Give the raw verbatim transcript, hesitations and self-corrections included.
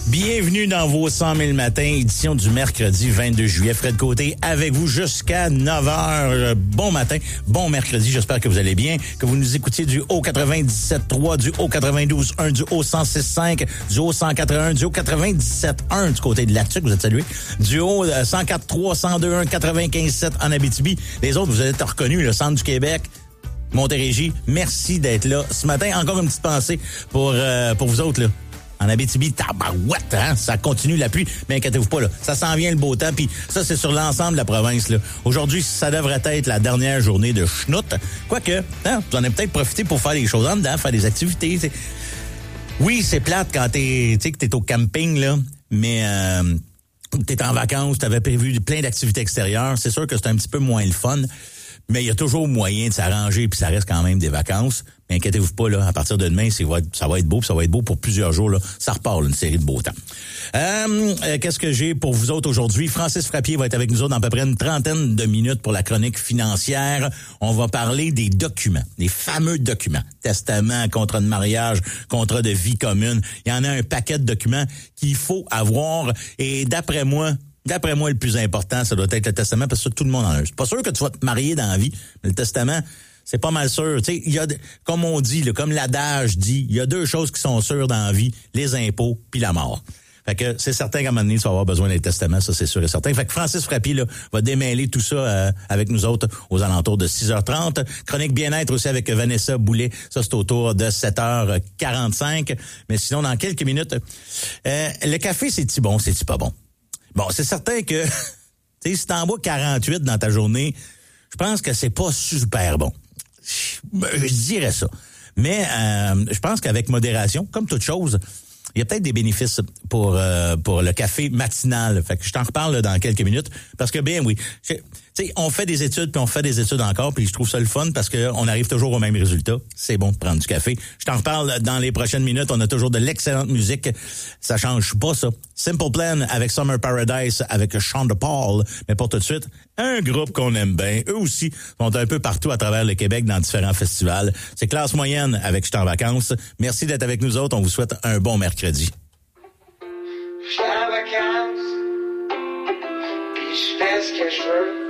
Bienvenue dans vos cent mille matins, édition du mercredi vingt-deux juillet. Fred Côté avec vous jusqu'à neuf heures. Bon matin, bon mercredi. J'espère que vous allez bien, que vous nous écoutiez du haut quatre-vingt-dix-sept trois, du haut quatre-vingt-douze un, du haut cent six cinq, du haut cent quatre-vingt-un, du haut quatre-vingt-dix-sept un du côté de Latuc, vous êtes salués. Du haut cent quatre trois, cent deux un, quatre-vingt-quinze sept en Abitibi. Les autres, vous allez être reconnus, le centre du Québec. Montérégie, merci d'être là. Ce matin, encore une petite pensée pour euh, pour vous autres, là. En Abitibi, tabarouette, hein? Ça continue la pluie, mais inquiétez-vous pas, là. Ça s'en vient le beau temps, puis ça, c'est sur l'ensemble de la province, là. Aujourd'hui, ça devrait être la dernière journée de schnout. Quoique, hein, vous en avez peut-être profité pour faire des choses en dedans, faire des activités, t'sais. Oui, c'est plate quand t'es, tu sais, que t'es au camping, là, mais euh, t'es en vacances, t'avais prévu plein d'activités extérieures. C'est sûr que c'est un petit peu moins le fun. Mais il y a toujours moyen de s'arranger, puis ça reste quand même des vacances. Mais inquiétez-vous pas, là, à partir de demain, c'est, ça va être beau, puis ça va être beau pour plusieurs jours. Là. Ça repart, là, une série de beau temps. Euh, euh, qu'est-ce que j'ai pour vous autres aujourd'hui? Francis Frappier va être avec nous autres dans à peu près une trentaine de minutes pour la chronique financière. On va parler des documents, des fameux documents. Testament, contrat de mariage, contrat de vie commune. Il y en a un paquet de documents qu'il faut avoir. Et d'après moi, D'après moi, le plus important, ça doit être le testament, parce que tout le monde en a un. C'est pas sûr que tu vas te marier dans la vie, mais le testament, c'est pas mal sûr. Tu sais, il y a, comme on dit, là, comme l'adage dit, il y a deux choses qui sont sûres dans la vie, les impôts puis la mort. Fait que c'est certain qu'à un moment donné, tu vas avoir besoin des testaments, ça c'est sûr et certain. Fait que Francis Frappier là, va démêler tout ça euh, avec nous autres aux alentours de six heures trente. Chronique bien-être aussi avec Vanessa Boulet, ça c'est autour de sept heures quarante-cinq. Mais sinon, dans quelques minutes, euh, le café, c'est-tu bon, c'est-tu pas bon? Bon, c'est certain que, tu sais, si t'en bois quarante-huit dans ta journée, je pense que c'est pas super bon. Je dirais ça. Mais euh, je pense qu'avec modération, comme toute chose, il y a peut-être des bénéfices pour euh, pour le café matinal. Fait que je t'en reparle là, dans quelques minutes. Parce que, bien oui, tu sais, on fait des études, puis on fait des études encore, puis je trouve ça le fun parce que on arrive toujours au même résultat. C'est bon de prendre du café. Je t'en reparle dans les prochaines minutes. On a toujours de l'excellente musique. Ça change pas, ça. Simple Plan avec Summer Paradise, avec Sean DePaul. Mais pour tout de suite, un groupe qu'on aime bien. Eux aussi sont un peu partout à travers le Québec dans différents festivals. C'est Classe Moyenne avec Je suis en vacances. Merci d'être avec nous autres. On vous souhaite un bon mercredi. Je suis en vacances, puis je fais ce que je veux.